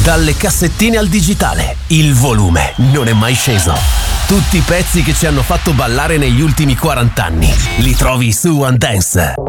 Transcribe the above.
Dalle cassettine al digitale, il volume non è mai sceso. Tutti i pezzi che ci hanno fatto ballare negli ultimi 40 anni li trovi su One Dance.